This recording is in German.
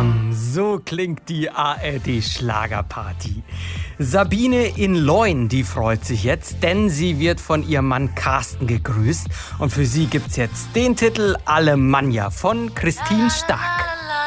So klingt die ARD-Schlagerparty. Sabine in Leun, die freut sich jetzt, denn sie wird von ihrem Mann Carsten gegrüßt. Und für sie gibt's jetzt den Titel Alemannia von Christine Stark.